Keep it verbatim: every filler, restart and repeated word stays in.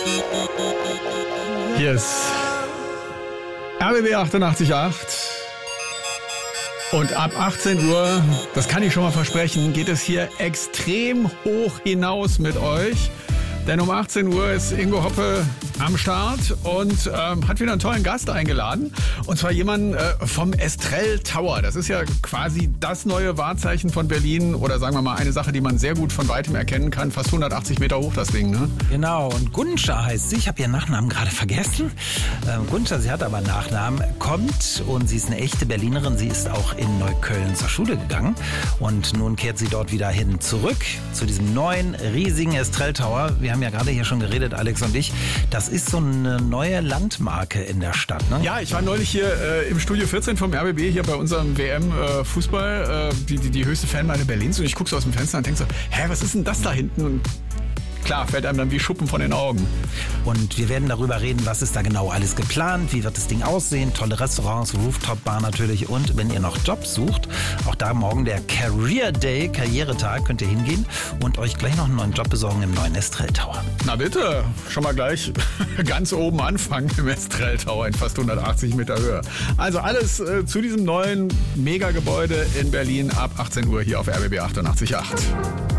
Hier ist R B B achtundachtzig Komma acht. Und ab achtzehn Uhr, das kann ich schon mal versprechen, geht es hier extrem hoch hinaus mit euch. Denn um achtzehn Uhr ist Ingo Hoppe am Start und ähm, hat wieder einen tollen Gast eingeladen. Und zwar jemanden äh, vom Estrell Tower. Das ist ja quasi das neue Wahrzeichen von Berlin. Oder sagen wir mal eine Sache, die man sehr gut von weitem erkennen kann. Fast hundertachtzig Meter hoch das Ding, ne? Genau. Und Gunscha heißt sie. Ich habe ihren Nachnamen gerade vergessen. Ähm, Gunscha, sie hat aber einen Nachnamen. Kommt und sie ist eine echte Berlinerin. Sie ist auch in Neukölln zur Schule gegangen. Und nun kehrt sie dort wieder hin zurück zu diesem neuen, riesigen Estrell Tower. Wir haben ja gerade hier schon geredet, Alex und ich. Das ist so eine neue Landmarke in der Stadt, ne? Ja, ich war neulich hier äh, im Studio vierzehn vom R B B, hier bei unserem W M-Fußball, äh, die, die, die höchste Fanmeile Berlins. Und ich gucke so aus dem Fenster und denke so, hä, was ist denn das da hinten? Und klar, fällt einem dann wie Schuppen von den Augen. Und wir werden darüber reden, was ist da genau alles geplant, wie wird das Ding aussehen, tolle Restaurants, Rooftop-Bar natürlich. Und wenn ihr noch Jobs sucht, auch da morgen der Career Day, Karrieretag, könnt ihr hingehen und euch gleich noch einen neuen Job besorgen im neuen Estrell Tower. Na bitte, schon mal gleich ganz oben anfangen im Estrell Tower in fast hundertachtzig Meter Höhe. Also alles äh, zu diesem neuen Megagebäude in Berlin ab achtzehn Uhr hier auf R B B achtundachtzig Komma acht.